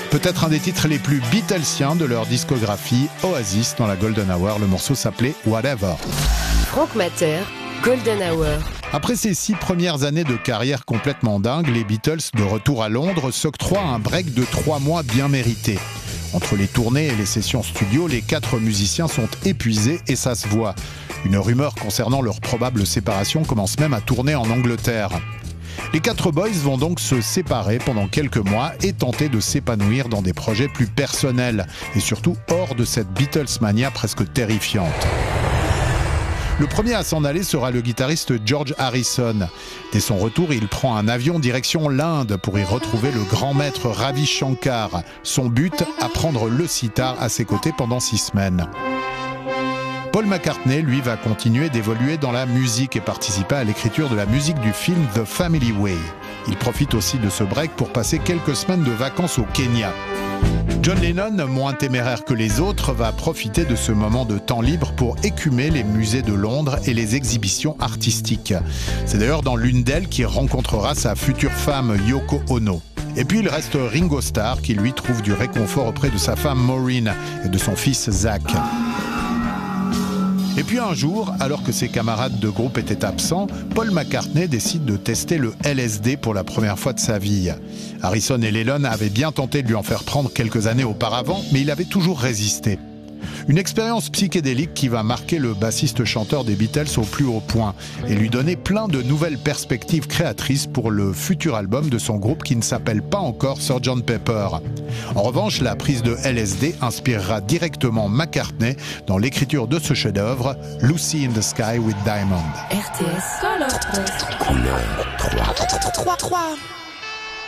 Peut-être un des titres les plus Beatlesiens de leur discographie, Oasis dans la Golden Hour. Le morceau s'appelait Whatever. Franck Matter, Golden Hour. Après ces 6 premières années de carrière complètement dingue, les Beatles, de retour à Londres, s'octroient un break de 3 mois bien mérité. Entre les tournées et les sessions studio, les 4 musiciens sont épuisés et ça se voit. Une rumeur concernant leur probable séparation commence même à tourner en Angleterre. Les 4 boys vont donc se séparer pendant quelques mois et tenter de s'épanouir dans des projets plus personnels et surtout hors de cette Beatlesmania presque terrifiante. Le premier à s'en aller sera le guitariste George Harrison. Dès son retour, il prend un avion direction l'Inde pour y retrouver le grand maître Ravi Shankar. Son but, apprendre le sitar à ses côtés pendant 6 semaines. Paul McCartney, lui, va continuer d'évoluer dans la musique et participer à l'écriture de la musique du film The Family Way. Il profite aussi de ce break pour passer quelques semaines de vacances au Kenya. John Lennon, moins téméraire que les autres, va profiter de ce moment de temps libre pour écumer les musées de Londres et les exhibitions artistiques. C'est d'ailleurs dans l'une d'elles qu'il rencontrera sa future femme Yoko Ono. Et puis il reste Ringo Starr qui lui trouve du réconfort auprès de sa femme Maureen et de son fils Zach. Et puis un jour, alors que ses camarades de groupe étaient absents, Paul McCartney décide de tester le LSD pour la première fois de sa vie. Harrison et Lennon avaient bien tenté de lui en faire prendre quelques années auparavant, mais il avait toujours résisté. Une expérience psychédélique qui va marquer le bassiste-chanteur des Beatles au plus haut point et lui donner plein de nouvelles perspectives créatrices pour le futur album de son groupe qui ne s'appelle pas encore Sgt Pepper. En revanche, la prise de LSD inspirera directement McCartney dans l'écriture de ce chef-d'œuvre, Lucy in the Sky with Diamond. RTS. Couleur 3.